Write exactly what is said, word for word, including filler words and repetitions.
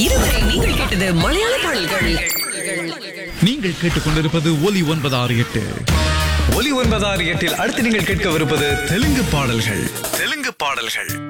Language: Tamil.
இதுவரை நீங்கள் கேட்டது மலையாள பாடல்கள். நீங்கள் கேட்டுக்கொண்டிருப்பது ஒலி ஒன்பது ஆறு எட்டு. ஒலி ஒன்பது ஆறு எட்டில் அடுத்து நீங்கள் கேட்கவிருப்பது தெலுங்கு பாடல்கள். தெலுங்கு பாடல்கள்